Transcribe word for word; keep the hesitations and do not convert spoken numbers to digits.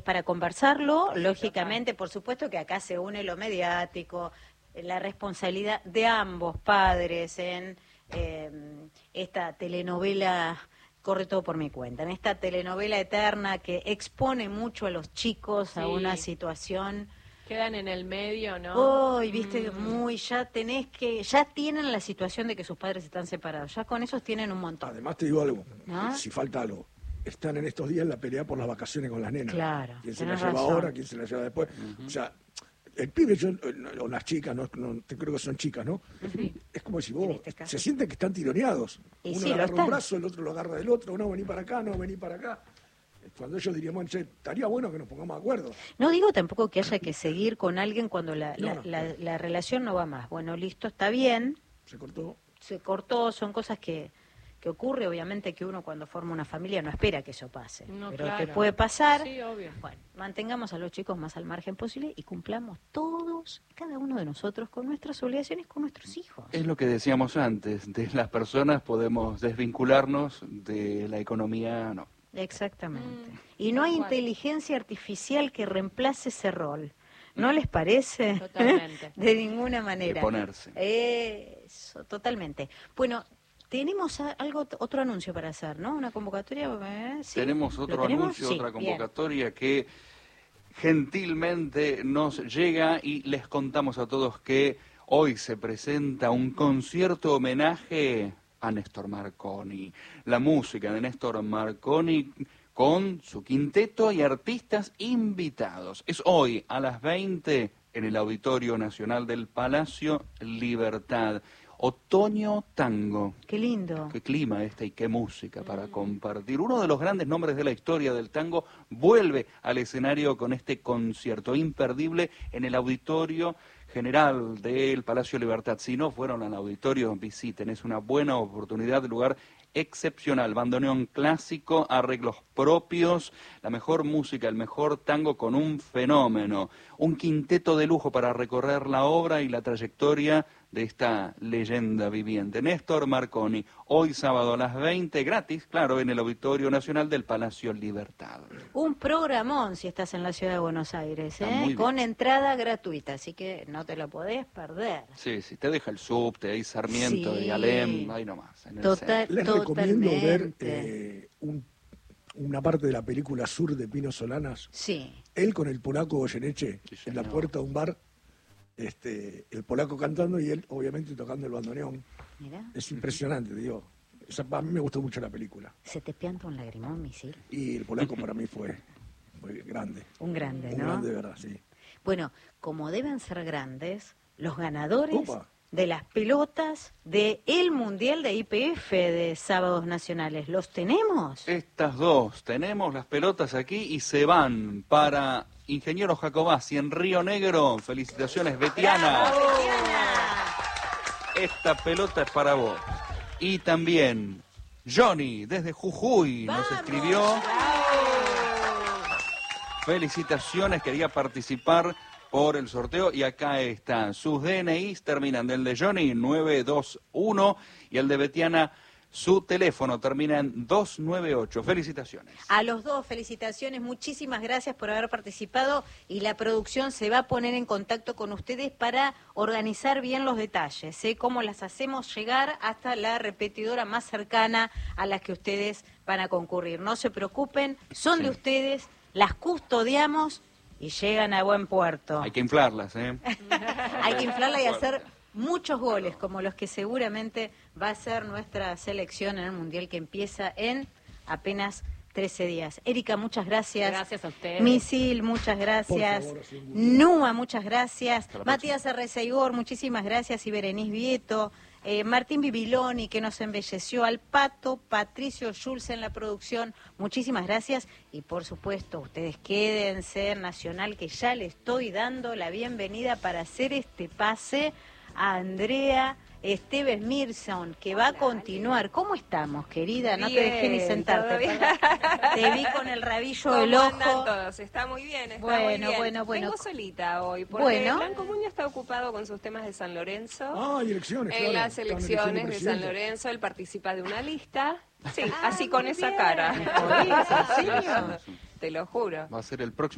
para conversarlo, lógicamente, por supuesto que acá se une lo mediático, la responsabilidad de ambos padres en eh, esta telenovela, corre todo por mi cuenta, en esta telenovela eterna que expone mucho a los chicos Sí. a una situación... Quedan en el medio, ¿no? Oh, y viste, Mm. muy, ya tenés que, ya tienen la situación de que sus padres están separados, ya con esos tienen un montón. Además te digo algo, ¿No? si falta algo, están en estos días en la pelea por las vacaciones con las nenas. Claro, ¿Quién se la tenés lleva razón. ahora? ¿Quién se la lleva después? Uh-huh. O sea, el pibe, yo, o las chicas, no, no, te creo que son chicas, ¿no? Sí. Es como si vos, este se sienten que están tironeados. Y Uno sí, le lo agarra están. un brazo, el otro lo agarra del otro, no, vení para acá, no, vení para acá. Cuando ellos diríamos, che, estaría bueno que nos pongamos de acuerdo. No digo tampoco que haya que seguir con alguien cuando la, No, la, no. la, la relación no va más. Bueno, listo, está bien, Se cortó. se cortó, son cosas que, que ocurre, obviamente que uno cuando forma una familia no espera que eso pase, No, pero claro. te puede pasar. Sí, obvio. Bueno, mantengamos a los chicos más al margen posible y cumplamos todos, cada uno de nosotros, con nuestras obligaciones con nuestros hijos. Es lo que decíamos antes, de las personas podemos desvincularnos, de la economía no. Exactamente. Mm, y no hay tal cual. inteligencia artificial que reemplace ese rol. ¿No les parece? Totalmente. De ninguna manera. De ponerse. Eso, totalmente. Bueno, tenemos a- algo, otro anuncio para hacer, ¿no? Una convocatoria. ¿eh? ¿Sí? Tenemos ¿Lo otro tenemos? anuncio, Sí, otra bien. convocatoria que gentilmente nos llega y les contamos a todos que hoy se presenta un concierto homenaje a Néstor Marconi. La música de Néstor Marconi con su quinteto y artistas invitados. Es hoy a las veinte en el Auditorio Nacional del Palacio Libertad. Otoño Tango. Qué lindo. Qué clima este y qué música para compartir. Uno de los grandes nombres de la historia del tango vuelve al escenario con este concierto imperdible en el Auditorio General del Palacio Libertad. Si no fueron al auditorio, visiten. Es una buena oportunidad, lugar excepcional. Bandoneón clásico, arreglos propios, la mejor música, el mejor tango con un fenómeno. Un quinteto de lujo para recorrer la obra y la trayectoria de esta leyenda viviente. Néstor Marconi, hoy sábado a las veinte, gratis, claro, en el Auditorio Nacional del Palacio Libertad. Un programón si estás en la ciudad de Buenos Aires, Está muy ¿eh? Con bien. entrada gratuita, así que no te lo podés perder. Sí, sí, te deja el subte, ahí Sarmiento Sí. y Alem, ahí nomás. En el Total- centro. Les Totalmente. recomiendo ver eh, un, una parte de la película Sur de Pino Solanas. Sí. Él con el polaco Goyeneche Sí, en la señor. puerta de un bar, este, el polaco cantando y él obviamente tocando el bandoneón. Mira, Es impresionante, digo. Esa- a mí me gustó mucho la película. se te pianta un lagrimón, misil. Y el polaco para mí fue, fue grande. Un grande, Un ¿no? grande de verdad, sí. Bueno, como deben ser grandes, los ganadores Opa. de las pelotas de el Mundial de I P F de Sábados Nacionales, ¿los tenemos? Estas dos, tenemos las pelotas aquí y se van para Ingeniero Jacobasi en Río Negro. Felicitaciones, Betiana. Esta pelota es para vos. Y también Johnny, desde Jujuy, nos ¡Vamos! escribió. Felicitaciones, quería participar por el sorteo y acá están. Sus D N Is terminan del de Johnny nueve dos uno y el de Betiana, su teléfono termina en dos nueve ocho. Felicitaciones. A los dos, felicitaciones, muchísimas gracias por haber participado y la producción se va a poner en contacto con ustedes para organizar bien los detalles, ¿eh? Cómo las hacemos llegar hasta la repetidora más cercana a la que ustedes van a concurrir. No se preocupen, son Sí. de ustedes, las custodiamos y llegan a buen puerto. Hay que inflarlas, ¿eh? Hay que inflarla y hacer muchos goles, como los que seguramente va a ser nuestra selección en el Mundial que empieza en apenas trece días. Erika, muchas gracias. Gracias a ustedes. Misil, muchas gracias. Por favor, ha sido un gusto. Numa, muchas gracias. Hasta la Matías Arreceigor, muchísimas gracias. Y Berenice Vieto. Eh, Martín Bibiloni, que nos embelleció, al Pato, Patricio Schulz en la producción, muchísimas gracias. Y por supuesto, ustedes quédense en Nacional, que ya le estoy dando la bienvenida para hacer este pase a Andrea Esteves Mirson, que va a continuar. ¿Cómo estamos, querida? No te dejé ni Bien, sentarte. todo bien. perdón. Te vi con el rabillo del ¿Cómo andan ojo. todos? Está muy bien, está Bueno, muy bien. bueno, bueno. Vengo solita hoy, porque Bueno. Blanco Muñoz está ocupado con sus temas de San Lorenzo. Ah, y elecciones, En claro. las Estaban eligiendo elecciones de San presidente. Lorenzo, él participa de una lista. Sí, Ah, así con muy esa bien. cara. ¿En serio? Te lo juro. Va a ser el próximo.